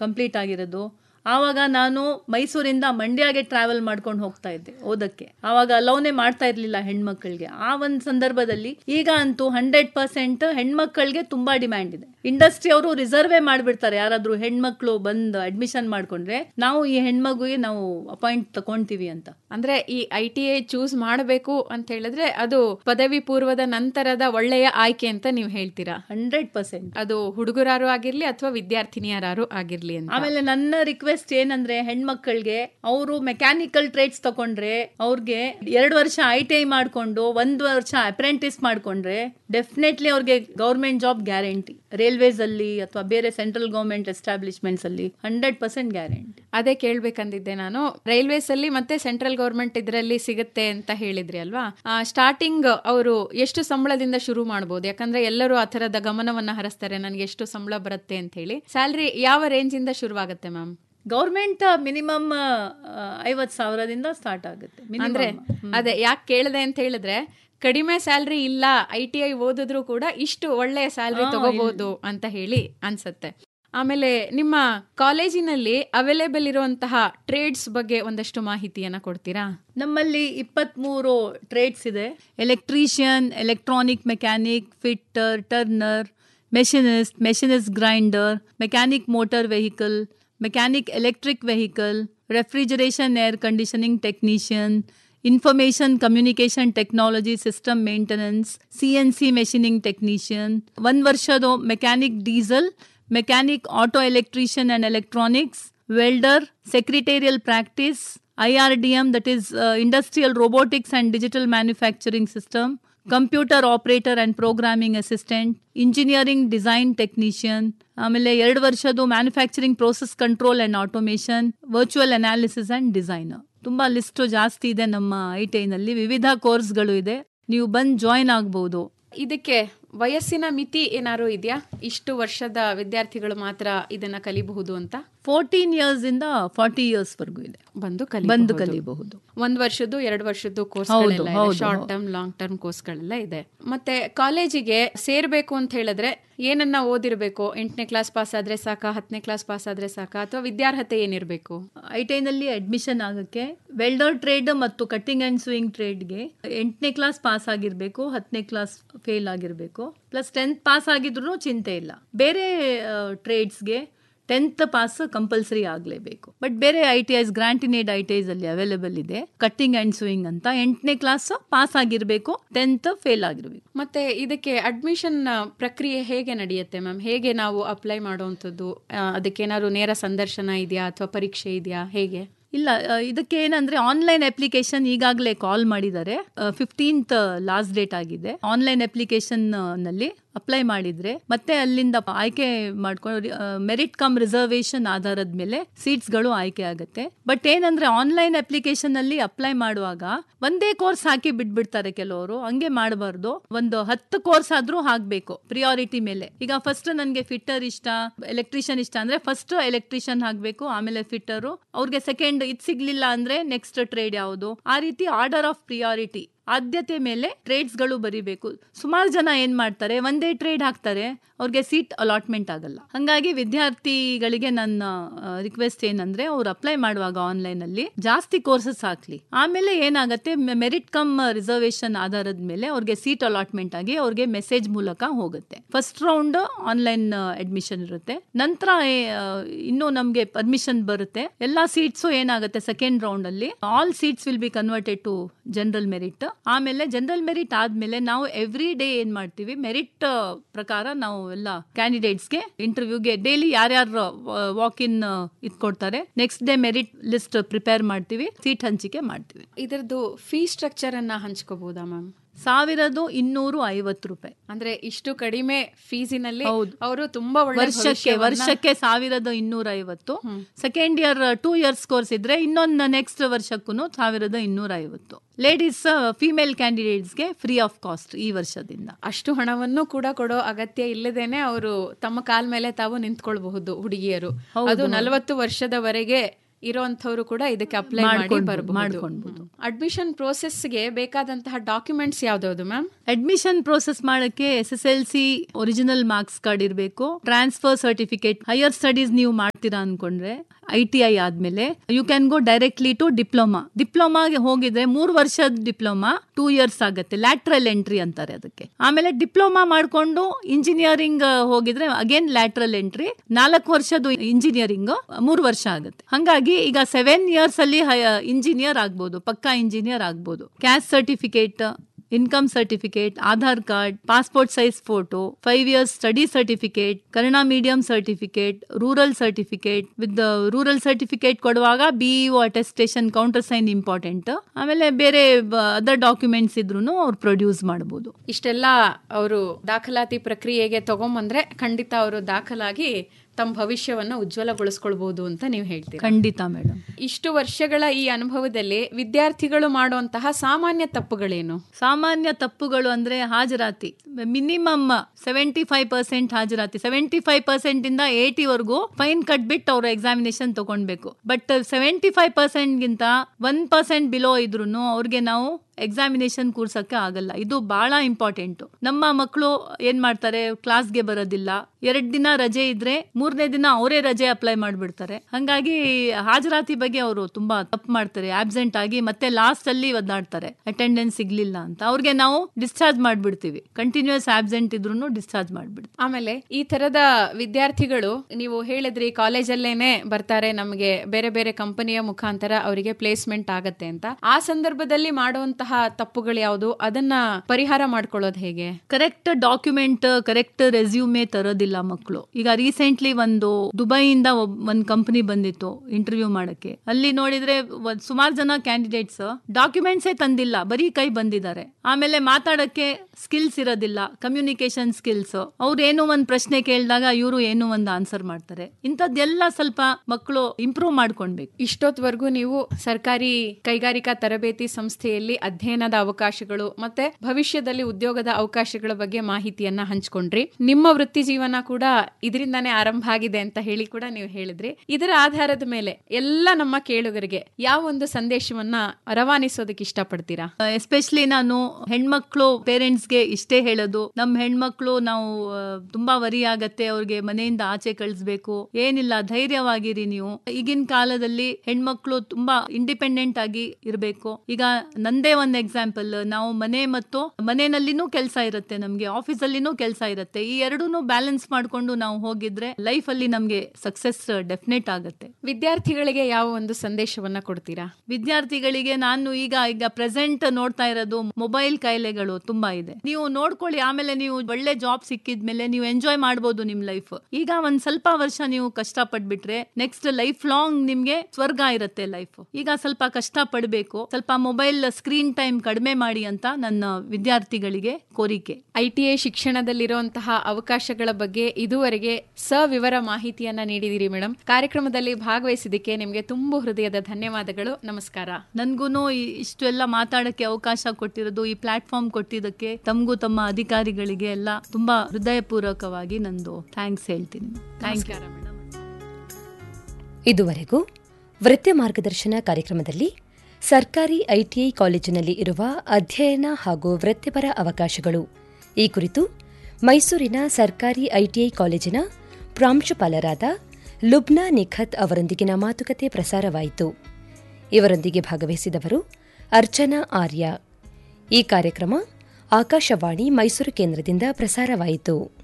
Complete ಆಗಿರೋದು. ಆವಾಗ ನಾನು ಮೈಸೂರಿಂದ ಮಂಡ್ಯಗೆ ಟ್ರಾವೆಲ್ ಮಾಡ್ಕೊಂಡು ಹೋಗ್ತಾ ಇದ್ದೆ ಓದಕ್ಕೆ. ಆವಾಗ ಅಲೌನೇ ಮಾಡ್ತಾ ಇರ್ಲಿಲ್ಲ ಹೆಣ್ಮಕ್ಳಿಗೆ. ಆ ಒಂದು ಸಂದರ್ಭದಲ್ಲಿ ಈಗ ಅಂತೂ 100% ಹೆಣ್ಮಕ್ಳಿಗೆ ತುಂಬಾ ಡಿಮ್ಯಾಂಡ್ ಇದೆ. ಇಂಡಸ್ಟ್ರಿ ಅವರು ರಿಸರ್ವೇ ಮಾಡ್ಬಿಡ್ತಾರೆ. ಯಾರಾದ್ರೂ ಹೆಣ್ಮಕ್ಳು ಬಂದು ಅಡ್ಮಿಷನ್ ಮಾಡ್ಕೊಂಡ್ರೆ ನಾವು ಈ ಹೆಣ್ಮಗುಗೆ ನಾವು ಅಪಾಯಿಂಟ್ ತಕೊಂತೀವಿ ಅಂತ. ಅಂದ್ರೆ ಈ ITI ಚೂಸ್ ಮಾಡಬೇಕು ಅಂತ ಹೇಳಿದ್ರೆ ಅದು ಪದವಿ ಪೂರ್ವದ ನಂತರದ ಒಳ್ಳೆಯ ಆಯ್ಕೆ ಅಂತ ನೀವು ಹೇಳ್ತೀರಾ? 100%. ಅದು ಹುಡುಗರಾರು ಆಗಿರ್ಲಿ ಅಥವಾ ವಿದ್ಯಾರ್ಥಿನಿಯರಾರು ಆಗಿರ್ಲಿ ಅಂತ. ಆಮೇಲೆ ನನ್ನ ರಿಕ್ವೆಸ್ಟ್ ಏನಂದ್ರೆ, ಹೆಣ್ಮಕ್ಳಿಗೆ ಅವರು ಮೆಕ್ಯಾನಿಕಲ್ ಟ್ರೇಡ್ಸ್ ತಕೊಂಡ್ರೆ ಅವ್ರಿಗೆ 2 ವರ್ಷ ITI ಮಾಡ್ಕೊಂಡು 1 ವರ್ಷ ಅಪ್ರೆಂಟಿಸ್ ಮಾಡ್ಕೊಂಡ್ರೆ ಡೆಫಿನೆಟ್ಲಿ ಅವ್ರಿಗೆ ಗೌರ್ಮೆಂಟ್ ಜಾಬ್ ಗ್ಯಾರಂಟಿ. ರೈಲ್ವೇಸ್ ಅಲ್ಲಿ ಅಥವಾ ಬೇರೆ ಸೆಂಟ್ರಲ್ ಗವರ್ಮೆಂಟ್ ಎಸ್ಟಾಬ್ಲಿಷ್ಮೆಂಟ್ಸ್ ಅಲ್ಲಿ 100% ಗ್ಯಾರಂಟಿ. ಅದೇ ಕೇಳ್ಬೇಕಂದಿದ್ದೆ ನಾನು. ರೈಲ್ವೇಸ್ ಅಲ್ಲಿ ಮತ್ತೆ ಸೆಂಟ್ರಲ್ ಗವರ್ಮೆಂಟ್ ಇದರಲ್ಲಿ ಸಿಗುತ್ತೆ ಅಂತ ಹೇಳಿದ್ರಿ ಅಲ್ವಾ? ಸ್ಟಾರ್ಟಿಂಗ್ ಅವರು ಎಷ್ಟು ಸಂಬಳದಿಂದ ಶುರು ಮಾಡಬಹುದು? ಯಾಕಂದ್ರೆ ಎಲ್ಲರೂ ಆ ತರದ ಗಮನವನ್ನ ಹರಿಸ್ತಾರೆ, ನನಗೆ ಎಷ್ಟು ಸಂಬಳ ಬರುತ್ತೆ ಅಂತ ಹೇಳಿ. ಸ್ಯಾಲ್ರಿ ಯಾವ ರೇಂಜ್ ಇಂದ ಶುರುವಾಗುತ್ತೆ ಮ್ಯಾಮ್? ಗೌರ್ಮೆಂಟ್ ಮಿನಿಮಮ್ 50,000ದಿಂದ ಸ್ಟಾರ್ಟ್ ಆಗುತ್ತೆ. ಅಂದ್ರೆ ಅದೇ ಯಾಕೆ ಕೇಳಿದೆ ಅಂತ ಹೇಳಿದ್ರೆ, ಕಡಿಮೆ ಸ್ಯಾಲ್ರಿ ಇಲ್ಲ, ITI ಓದಿದ್ರು ಕೂಡ ಇಷ್ಟು ಒಳ್ಳೆಯ ಸ್ಯಾಲ್ರಿ ತಗೋಬಹುದು ಅಂತ ಹೇಳಿ ಅನ್ಸತ್ತೆ. ಆಮೇಲೆ ನಿಮ್ಮ ಕಾಲೇಜಿನಲ್ಲಿ ಅವೈಲೇಬಲ್ ಇರುವಂತಹ ಟ್ರೇಡ್ಸ್ ಬಗ್ಗೆ ಒಂದಷ್ಟು ಮಾಹಿತಿಯನ್ನ ಕೊಡ್ತೀರಾ? ನಮ್ಮಲ್ಲಿ 23 ಟ್ರೇಡ್ಸ್ ಇದೆ. Electrician, electronic mechanic, fitter, turner, machinist grinder, mechanic motor vehicle, mechanic electric vehicle, refrigeration air conditioning technician, information communication technology system maintenance, CNC machining technician, 1 ವರ್ಷದ mechanic diesel, mechanic auto electrician and electronics, welder, secretarial practice, IRDM that is Industrial Robotics and Digital Manufacturing System, computer operator and programming assistant, engineering design technician, ಆಮೇಲೆ 2 ವರ್ಷದ manufacturing process control and automation, virtual analysis and designer. ತುಂಬಾ list ಜಾಸ್ತಿ ಇದೆ. ನಮ್ಮ ITI ನಲ್ಲಿ ವಿವಿಧ ಕೋರ್ಸ್ಗಳು ಇದೆ. ನೀವು ಬಂದು ಜಾಯಿನ್ ಆಗಬಹುದು. ಇದಕ್ಕೆ ವಯಸ್ಸಿನ ಮಿತಿ ಏನಾರು ಇದೆಯಾ? ಇಷ್ಟು ವರ್ಷದ ವಿದ್ಯಾರ್ಥಿಗಳು ಮಾತ್ರ ಇದನ್ನ ಕಲಿಬಹುದು ಅಂತ? 14 years ಇಂದ 40 years ವರೆಗೂ ಇದೆ. ಬಂದು ಕಲಿಬಹುದು. 1 ವರ್ಷದ್ದು 2 ವರ್ಷದ್ದು ಕೋರ್ಸ್ಗಳೆಲ್ಲ ಇದೆ, ಶಾರ್ಟ್ ಟರ್ಮ್ ಲಾಂಗ್ ಟರ್ಮ್ ಕೋರ್ಸ್ಗಳೆಲ್ಲ ಇದೆ. ಮತ್ತೆ ಕಾಲೇಜಿಗೆ ಸೇರ್ಬೇಕು ಅಂತ ಹೇಳಿದ್ರೆ ಏನನ್ನ ಓದಿರ್ಬೇಕು? 8ನೇ ಕ್ಲಾಸ್ ಪಾಸ್ ಆದ್ರೆ ಸಾಕ, 10ನೇ ಕ್ಲಾಸ್ ಪಾಸ್ ಆದ್ರೆ ಸಾಕ, ಅಥವಾ ವಿದ್ಯಾರ್ಹತೆ ಏನಿರ್ಬೇಕು? ITI ನಲ್ಲಿ ಅಡ್ಮಿಷನ್ ಆಗಕ್ಕೆ ವೆಲ್ಡರ್ ಟ್ರೇಡ್ ಮತ್ತು cutting and sewing ಟ್ರೇಡ್ಗೆ 8ನೇ class pass ಆಗಿರ್ಬೇಕು, 10ನೇ ಕ್ಲಾಸ್ ಫೇಲ್ ಆಗಿರ್ಬೇಕು, ಪ್ಲಸ್ 10th ಪಾಸ್ ಆಗಿದ್ರು ಚಿಂತೆ ಇಲ್ಲ. ಬೇರೆ ಟ್ರೇಡ್ಸ್ಗೆ 10th ಪಾಸ್ ಕಂಪಲ್ಸರಿ ಆಗಲೇಬೇಕು. ಬಟ್ ಬೇರೆ ITIs, ಗ್ರಾಂಟ್ ಇನ್ ಏಡ್ ITIs ಅಲ್ಲಿ ಅವೈಲೇಬಲ್ ಇದೆ. ಕಟ್ಟಿಂಗ್ ಅಂಡ್ ಸೂಯಿಂಗ್ ಅಂತ 8ನೇ ಕ್ಲಾಸ್ ಪಾಸ್ ಆಗಿರ್ಬೇಕು, 10th ಫೇಲ್ ಆಗಿರ್ಬೇಕು. ಮತ್ತೆ ಇದಕ್ಕೆ ಅಡ್ಮಿಷನ್ ಪ್ರಕ್ರಿಯೆ ಹೇಗೆ ನಡೆಯುತ್ತೆ ಮ್ಯಾಮ್? ಹೇಗೆ ನಾವು ಅಪ್ಲೈ ಮಾಡುವಂಥದ್ದು? ಅದಕ್ಕೇನಾದ್ರು ನೇರ ಸಂದರ್ಶನ ಇದೆಯಾ ಅಥವಾ ಪರೀಕ್ಷೆ ಇದೆಯಾ? ಹೇಗೆ? ಇಲ್ಲ, ಇದಕ್ಕೆ ಏನಂದ್ರೆ ಆನ್ಲೈನ್ ಅಪ್ಲಿಕೇಶನ್ ಈಗಾಗಲೇ ಕಾಲ್ ಮಾಡಿದ್ದಾರೆ. 15th ಲಾಸ್ಟ್ ಡೇಟ್ ಆಗಿದೆ. ಆನ್ಲೈನ್ ಅಪ್ಲಿಕೇಶನ್ ನಲ್ಲಿ ಅಪ್ಲೈ ಮಾಡಿದ್ರೆ ಮತ್ತೆ ಅಲ್ಲಿಂದ ಆಯ್ಕೆ ಮಾಡ್ಕೊಂಡು ಮೆರಿಟ್ ಕಮ್ ರಿಸರ್ವೇಶನ್ ಆಧಾರದ ಮೇಲೆ ಸೀಟ್ಸ್ ಗಳು ಆಯ್ಕೆ ಆಗುತ್ತೆ. ಬಟ್ ಏನಂದ್ರೆ ಆನ್ಲೈನ್ ಅಪ್ಲಿಕೇಶನ್ ಅಲ್ಲಿ ಅಪ್ಲೈ ಮಾಡುವಾಗ ಒಂದೇ ಕೋರ್ಸ್ ಹಾಕಿ ಬಿಟ್ಬಿಡ್ತಾರೆ ಕೆಲವರು. ಹಂಗೆ ಮಾಡಬಾರ್ದು. ಒಂದು 10 ಕೋರ್ಸ್ ಆದ್ರೂ ಹಾಕ್ಬೇಕು ಪ್ರಿಯಾರಿಟಿ ಮೇಲೆ. ಈಗ ಫಸ್ಟ್ ನನ್ಗೆ ಫಿಟ್ಟರ್ ಇಷ್ಟ, ಎಲೆಕ್ಟ್ರಿಷಿಯನ್ ಇಷ್ಟ ಅಂದ್ರೆ ಫಸ್ಟ್ ಎಲೆಕ್ಟ್ರಿಷಿಯನ್ ಹಾಕ್ಬೇಕು, ಆಮೇಲೆ ಫಿಟ್ಟರು. ಅವ್ರಿಗೆ ಸೆಕೆಂಡ್ ಇದು ಸಿಗ್ಲಿಲ್ಲ ಅಂದ್ರೆ ನೆಕ್ಸ್ಟ್ ಟ್ರೇಡ್ ಯಾವುದು, ಆ ರೀತಿ ಆರ್ಡರ್ ಆಫ್ ಪ್ರಿಯಾರಿಟಿ ಆದ್ಯತೆ ಮೇಲೆ ಟ್ರೇಡ್ಸ್ ಗಳು ಬರಿಬೇಕು. ಸುಮಾರು ಜನ ಏನ್ ಮಾಡ್ತಾರೆ, ಒಂದೇ ಟ್ರೇಡ್ ಹಾಕ್ತಾರೆ, ಅವ್ರಿಗೆ ಸೀಟ್ ಅಲಾಟ್ಮೆಂಟ್ ಆಗಲ್ಲ. ಹಂಗಾಗಿ ವಿದ್ಯಾರ್ಥಿಗಳಿಗೆ ನನ್ನ ರಿಕ್ವೆಸ್ಟ್ ಏನಂದ್ರೆ, ಅವ್ರು ಅಪ್ಲೈ ಮಾಡುವಾಗ ಆನ್ಲೈನ್ ಅಲ್ಲಿ ಜಾಸ್ತಿ ಕೋರ್ಸಸ್ ಹಾಕ್ಲಿ. ಆಮೇಲೆ ಏನಾಗತ್ತೆ, ಮೆರಿಟ್ ಕಮ್ ರಿಸರ್ವೇಶನ್ ಆಧಾರದ ಮೇಲೆ ಅವ್ರಿಗೆ ಸೀಟ್ ಅಲಾಟ್ಮೆಂಟ್ ಆಗಿ ಅವ್ರಿಗೆ ಮೆಸೇಜ್ ಮೂಲಕ ಹೋಗುತ್ತೆ. ಫಸ್ಟ್ ರೌಂಡ್ ಆನ್ಲೈನ್ ಅಡ್ಮಿಷನ್ ಇರುತ್ತೆ. ನಂತರ ಇನ್ನು ನಮ್ಗೆ ಪರ್ಮಿಷನ್ ಬರುತ್ತೆ. ಎಲ್ಲಾ ಸೀಟ್ಸ್ ಏನಾಗುತ್ತೆ, ಸೆಕೆಂಡ್ ರೌಂಡ್ ಅಲ್ಲಿ all seats will be converted to general merit. ಆಮೇಲೆ ಜನರಲ್ ಮೆರಿಟ್ ಆದ್ಮೇಲೆ ನಾವು ಎವ್ರಿ ಡೇ ಏನ್ ಮಾಡ್ತೀವಿ, ಮೆರಿಟ್ ಪ್ರಕಾರ ನಾವು ಎಲ್ಲ ಕ್ಯಾಂಡಿಡೇಟ್ಸ್ಗೆ ಇಂಟರ್ವ್ಯೂಗೆ ಡೈಲಿ ಯಾರ್ಯಾರು walk in ಇಟ್ಕೊಡ್ತಾರೆ, next day merit list prepare ಮಾಡ್ತೀವಿ, ಸೀಟ್ ಹಂಚಿಕೆ ಮಾಡ್ತೀವಿ. ಇದರದ್ದು ಫೀ ಸ್ಟ್ರಕ್ಚರ್ ಅನ್ನ ಹಂಚ್ಕೋಬಹುದಾ ಮ್ಯಾಮ್? 1250 ರೂಪಾಯಿ. ಅಂದ್ರೆ ಇಷ್ಟು ಕಡಿಮೆ ಫೀಸಿನಲ್ಲಿ ಅವರು ತುಂಬಾ ವರ್ಷಕ್ಕೆ 1250. ಸೆಕೆಂಡ್ ಇಯರ್ 2 years ಕೋರ್ಸ್ ಇದ್ರೆ ಇನ್ನೊಂದು ನೆಕ್ಸ್ಟ್ ವರ್ಷಕ್ಕೂ 1250. Ladies female ಕ್ಯಾಂಡಿಡೇಟ್ಸ್ಗೆ free of cost ಈ ವರ್ಷದಿಂದ. ಅಷ್ಟು ಹಣವನ್ನು ಕೂಡ ಕೊಡೋ ಅಗತ್ಯ ಇಲ್ಲದೇನೆ ಅವರು ತಮ್ಮ ಕಾಲ್ ಮೇಲೆ ತಾವು ನಿಂತ್ಕೊಳ್ಬಹುದು ಹುಡುಗಿಯರು. ಅದು 40 ವರ್ಷದವರೆಗೆ ಇರೋಂಥವ್ರು ಕೂಡ ಇದಕ್ಕೆ ಅಪ್ಲೈ ಮಾಡಿ ಬರ್ಬೋದು. ಅಡ್ಮಿಷನ್ ಪ್ರೋಸೆಸ್ಗೆ ಬೇಕಾದಂತಹ ಡಾಕ್ಯುಮೆಂಟ್ಸ್ ಯಾವ್ದು ಮ್ಯಾಮ್? ಅಡ್ಮಿಷನ್ ಪ್ರೋಸೆಸ್ ಮಾಡಕ್ಕೆ SSLC ಒರಿಜಿನಲ್ ಮಾರ್ಕ್ಸ್ ಕಾರ್ಡ್ ಇರಬೇಕು, ಟ್ರಾನ್ಸ್ಫರ್ ಸರ್ಟಿಫಿಕೇಟ್. ಹೈಯರ್ ಸ್ಟಡೀಸ್ ನೀವು ಮಾಡ್ತೀರಾ ಅನ್ಕೊಂಡ್ರೆ ITI ಆದ್ಮೇಲೆ you can go directly to ಡಿಪ್ಲೊಮಾಗೆ ಹೋಗಿದ್ರೆ 3 ವರ್ಷದ ಡಿಪ್ಲೊಮಾ 2 years ಆಗುತ್ತೆ, ಲ್ಯಾಟ್ರಲ್ ಎಂಟ್ರಿ ಅಂತಾರೆ ಅದಕ್ಕೆ. ಆಮೇಲೆ ಡಿಪ್ಲೊಮಾ ಮಾಡ್ಕೊಂಡು ಇಂಜಿನಿಯರಿಂಗ್ ಹೋಗಿದ್ರೆ ಅಗೇನ್ ಲ್ಯಾಟ್ರಲ್ ಎಂಟ್ರಿ, 4 ವರ್ಷದ ಇಂಜಿನಿಯರಿಂಗ್ 3 ವರ್ಷ ಆಗುತ್ತೆ. ಹಂಗಾಗಿ ಈಗ 7 years ಅಲ್ಲಿ ಇಂಜಿನಿಯರ್ ಆಗ್ಬೋದು, ಪಕ್ಕಾ ಇಂಜಿನಿಯರ್ ಆಗ್ಬೋದು. Caste certificate, income certificate, Aadhaar card, passport size photo, 5 years study certificate, Kannada medium certificate, rural certificate. With rural certificate ಕೊಡುವಾಗ BEO attestation, counter sign important. ಆಮೇಲೆ ಬೇರೆ ಅದರ್ ಡಾಕ್ಯುಮೆಂಟ್ಸ್ ಇದ್ರೂ ಅವ್ರು ಪ್ರೊಡ್ಯೂಸ್ ಮಾಡಬಹುದು. ಇಷ್ಟೆಲ್ಲ ಅವರು ದಾಖಲಾತಿ ಪ್ರಕ್ರಿಯೆಗೆ ತಗೊಂಬಂದ್ರೆ ಖಂಡಿತ ಅವರು ದಾಖಲಾಗಿ ತಮ್ಮ ಭವಿಷ್ಯವನ್ನು ಉಜ್ವಲಗೊಳಿಸ್ಕೊಳ್ಬಹುದು ಅಂತ ನೀವು ಹೇಳ್ತೀರಿ. ಖಂಡಿತ ಮೇಡಮ್. ಇಷ್ಟು ವರ್ಷಗಳ ಈ ಅನುಭವದಲ್ಲಿ ವಿದ್ಯಾರ್ಥಿಗಳು ಮಾಡುವಂತಹ ಸಾಮಾನ್ಯ ತಪ್ಪುಗಳೇನು? ಸಾಮಾನ್ಯ ತಪ್ಪುಗಳು ಅಂದ್ರೆ ಹಾಜರಾತಿ. ಮಿನಿಮಮ್ 75% ಹಾಜರಾತಿ. 75% ಇಂದ 80% ಫೈನ್ ಕಟ್ಬಿಟ್ಟು ಅವ್ರ ಎಕ್ಸಾಮಿನೇಷನ್ ತಗೊಂಡ್ಬೇಕು. ಬಟ್ 75% ಗಿಂತ 1% ಬಿಲೋ ಇದ್ರು ಅವ್ರಿಗೆ ನಾವು ಎಕ್ಸಾಮಿನೇಷನ್ ಕೂರ್ಸಕ್ಕೆ ಆಗಲ್ಲ. ಇದು ಬಹಳ ಇಂಪಾರ್ಟೆಂಟ್. ನಮ್ಮ ಮಕ್ಕಳು ಏನ್ ಮಾಡ್ತಾರೆ, ಕ್ಲಾಸ್ಗೆ ಬರೋದಿಲ್ಲ, 2 ದಿನ ರಜೆ ಇದ್ರೆ 3ನೇ ದಿನ ಅವರೇ ರಜೆ ಅಪ್ಲೈ ಮಾಡ್ಬಿಡ್ತಾರೆ. ಹಂಗಾಗಿ ಹಾಜರಾತಿ ಬಗ್ಗೆ ಅವರು ತುಂಬಾ ತಪ್ಪು ಮಾಡ್ತಾರೆ, ಆಬ್ಸೆಂಟ್ ಆಗಿ ಮತ್ತೆ ಲಾಸ್ಟ್ ಅಲ್ಲಿ ಒದ್ದಾಡ್ತಾರೆ ಅಟೆಂಡೆನ್ಸ್ ಸಿಗ್ಲಿಲ್ಲ ಅಂತ. ಅವ್ರಿಗೆ ನಾವು ಡಿಸ್ಚಾರ್ಜ್ ಮಾಡ್ಬಿಡ್ತೀವಿ, ಕಂಟಿನ್ಯೂಸ್ ಆಬ್ಸೆಂಟ್ ಇದ್ರು ಡಿಸ್ಚಾರ್ಜ್ ಮಾಡ್ಬಿಡ್ತೀವಿ. ಆಮೇಲೆ ಈ ತರದ ವಿದ್ಯಾರ್ಥಿಗಳು ನೀವು ಹೇಳಿದ್ರಿ ಕಾಲೇಜಲ್ಲೇನೆ ಬರ್ತಾರೆ, ನಮಗೆ ಬೇರೆ ಬೇರೆ ಕಂಪನಿಯ ಮುಖಾಂತರ ಅವರಿಗೆ ಪ್ಲೇಸ್ಮೆಂಟ್ ಆಗತ್ತೆ ಅಂತ. ಆ ಸಂದರ್ಭದಲ್ಲಿ ಮಾಡುವಂತಹ ತಪ್ಪುಗಳು ಯಾವುದು, ಅದನ್ನ ಪರಿಹಾರ ಮಾಡ್ಕೊಳ್ಳೋದು ಹೇಗೆ? ಕರೆಕ್ಟ್ ಡಾಕ್ಯುಮೆಂಟ್, ಕರೆಕ್ಟ್ ರೆಸ್ಯೂಮೆ ತರೋದಿಲ್ಲ ಮಕ್ಕಳು. ಈಗ ರೀಸೆಂಟ್ಲಿ ಒಂದು ದುಬೈಯಿಂದ ಒಂದ್ ಕಂಪನಿ ಬಂದಿತ್ತು ಇಂಟರ್ವ್ಯೂ ಮಾಡಕ್ಕೆ. ಅಲ್ಲಿ ನೋಡಿದ್ರೆ ಸುಮಾರು ಜನ ಕ್ಯಾಂಡಿಡೇಟ್ಸ್ ಡಾಕ್ಯುಮೆಂಟ್ಸೇ ತಂದಿಲ್ಲ, ಬರೀ ಕೈ ಬಂದಿದ್ದಾರೆ. ಆಮೇಲೆ ಮಾತಾಡಕ್ಕೆ ಸ್ಕಿಲ್ಸ್ ಇರೋದಿಲ್ಲ, ಕಮ್ಯುನಿಕೇಶನ್ ಸ್ಕಿಲ್ಸ್. ಅವ್ರು ಏನೋ ಒಂದ್ ಪ್ರಶ್ನೆ ಕೇಳಿದಾಗ ಇವರು ಏನೋ ಒಂದು ಆನ್ಸರ್ ಮಾಡ್ತಾರೆ. ಇಂಥದ್ದೆಲ್ಲ ಸ್ವಲ್ಪ ಮಕ್ಕಳು ಇಂಪ್ರೂವ್ ಮಾಡ್ಕೊಳ್ಬೇಕು. ಇಷ್ಟೊತ್ವರೆಗೂ ನೀವು ಸರ್ಕಾರಿ ಕೈಗಾರಿಕಾ ತರಬೇತಿ ಸಂಸ್ಥೆಯಲ್ಲಿ ಅಧ್ಯಯನದ ಅವಕಾಶಗಳು ಮತ್ತೆ ಭವಿಷ್ಯದಲ್ಲಿ ಉದ್ಯೋಗದ ಅವಕಾಶಗಳ ಬಗ್ಗೆ ಮಾಹಿತಿಯನ್ನ ಹಂಚ್ಕೊಂಡ್ರಿ. ನಿಮ್ಮ ವೃತ್ತಿ ಜೀವನ ಕೂಡ ಇದರಿಂದಾನೇ ಆರಂಭ ಆಗಿದೆ ಅಂತ ಹೇಳಿ ಕೂಡ ನೀವು ಹೇಳಿದ್ರಿ. ಇದರ ಆಧಾರದ ಮೇಲೆ ಎಲ್ಲ ನಮ್ಮ ಕೇಳುಗರಿಗೆ ಯಾವ ಒಂದು ಸಂದೇಶವನ್ನ ರವಾನಿಸೋದಕ್ಕೆ ಇಷ್ಟಪಡ್ತೀರಾ? ಎಸ್ಪೆಷಲಿ ನಾನು ಹೆಣ್ಮಕ್ಳು ಪೇರೆಂಟ್ಸ್ಗೆ ಇಷ್ಟೇ ಹೇಳೋದು, ನಮ್ಮ ಹೆಣ್ಮಕ್ಳು ನಾವು ತುಂಬಾ ವರಿ ಆಗತ್ತೆ, ಅವ್ರಿಗೆ ಮನೆಯಿಂದ ಆಚೆ ಕಳಿಸ್ಬೇಕು. ಏನಿಲ್ಲ, ಧೈರ್ಯವಾಗಿರಿ ನೀವು. ಈಗಿನ ಕಾಲದಲ್ಲಿ ಹೆಣ್ಮಕ್ಳು ತುಂಬಾ ಇಂಡಿಪೆಂಡೆಂಟ್ ಆಗಿ ಇರಬೇಕು. ಈಗ ನಂದೇ ಒಂದ್ ಎಕ್ಸಾಂಪಲ್, ನಾವು ಮನೆ ಮತ್ತು ಮನೆಯಲ್ಲಿನೂ ಕೆಲಸ ಇರುತ್ತೆ, ನಮ್ಗೆ ಆಫೀಸಲ್ಲಿನೂ ಕೆಲಸ ಇರುತ್ತೆ. ಈ ಎರಡೂನು ಬ್ಯಾಲೆನ್ಸ್ ಮಾಡ್ಕೊಂಡು ನಾವು ಹೋಗಿದ್ರೆ ಲೈಫ್ ಅಲ್ಲಿ ನಮ್ಗೆ ಸಕ್ಸಸ್ ಡೆಫಿನೆಟ್ ಆಗುತ್ತೆ. ವಿದ್ಯಾರ್ಥಿಗಳಿಗೆ ಯಾವ ಒಂದು ಸಂದೇಶವನ್ನ ಕೊಡ್ತೀರಾ? ವಿದ್ಯಾರ್ಥಿಗಳಿಗೆ ನಾನು ಈಗ ಪ್ರೆಸೆಂಟ್ ನೋಡ್ತಾ ಇರೋದು ಮೊಬೈಲ್ ಕಾಯಿಲೆಗಳು ತುಂಬಾ ಇದೆ. ನೀವು ನೋಡ್ಕೊಳ್ಳಿ, ಆಮೇಲೆ ನೀವು ಒಳ್ಳೆ ಜಾಬ್ ಸಿಕ್ಕಿದ್ಮೇಲೆ ನೀವು ಎಂಜಾಯ್ ಮಾಡ್ಬೋದು ನಿಮ್ ಲೈಫ್. ಈಗ ಒಂದ್ ಸ್ವಲ್ಪ ವರ್ಷ ನೀವು ಕಷ್ಟ ಪಡ್ಬಿಟ್ರೆ ನೆಕ್ಸ್ಟ್ ಲೈಫ್ ಲಾಂಗ್ ನಿಮ್ಗೆ ಸ್ವರ್ಗ ಇರುತ್ತೆ ಲೈಫ್. ಈಗ ಸ್ವಲ್ಪ ಕಷ್ಟ ಪಡ್ಬೇಕು, ಸ್ವಲ್ಪ ಮೊಬೈಲ್ ಸ್ಕ್ರೀನ್ ಟೈಮ್ ಕಡಿಮೆ ಮಾಡಿ ಅಂತ ನನ್ನ ವಿದ್ಯಾರ್ಥಿಗಳಿಗೆ ಕೋರಿಕೆ. ITI ಶಿಕ್ಷಣದಲ್ಲಿರುವಂತಹ ಅವಕಾಶಗಳ ಬಗ್ಗೆ ಇದುವರೆಗೆ ಸವಿವರ ಮಾಹಿತಿಯನ್ನ ನೀಡಿದಿರಿ ಮೇಡಮ್. ಕಾರ್ಯಕ್ರಮದಲ್ಲಿ ಭಾಗವಹಿಸಿದ್ದಕ್ಕೆ ನಿಮ್ಗೆ ತುಂಬಾ ಹೃದಯದ ಧನ್ಯವಾದಗಳು. ನಮಸ್ಕಾರ. ನನ್ಗೂನು ಇಷ್ಟು ಎಲ್ಲ ಮಾತಾಡಕ್ಕೆ ಅವಕಾಶ ಕೊಟ್ಟಿರೋದು, ಈ ಪ್ಲಾಟ್ಫಾರ್ಮ್ ಕೊಟ್ಟಿದ್ದಕ್ಕೆ ತಮಗೂ ತಮ್ಮ ಅಧಿಕಾರಿಗಳಿಗೆ ಎಲ್ಲ ತುಂಬಾ ಹೃದಯಪೂರ್ವಕವಾಗಿ ನಂದು ಥ್ಯಾಂಕ್ಸ್ ಹೇಳ್ತೀನಿ. ನಮಸ್ಕಾರ ಮೇಡಮ್. ಇದುವರೆಗೂ ವೃತ್ತಿ ಮಾರ್ಗದರ್ಶನ ಕಾರ್ಯಕ್ರಮದಲ್ಲಿ ಸರ್ಕಾರಿ ITI ಕಾಲೇಜಿನಲ್ಲಿ ಇರುವ ಅಧ್ಯಯನ ಹಾಗೂ ವೃತ್ತಿಪರ ಅವಕಾಶಗಳು ಈ ಕುರಿತು ಮೈಸೂರಿನ ಸರ್ಕಾರಿ ITI ಕಾಲೇಜಿನ ಪ್ರಾಂಶುಪಾಲರಾದ ಲುಬ್ನಾ ನಿಖತ್ ಅವರೊಂದಿಗಿನ ಮಾತುಕತೆ ಪ್ರಸಾರವಾಯಿತು. ಇವರೊಂದಿಗೆ ಭಾಗವಹಿಸಿದವರು ಅರ್ಚನಾ ಆರ್ಯ. ಈ ಕಾರ್ಯಕ್ರಮ ಆಕಾಶವಾಣಿ ಮೈಸೂರು ಕೇಂದ್ರದಿಂದ ಪ್ರಸಾರವಾಯಿತು.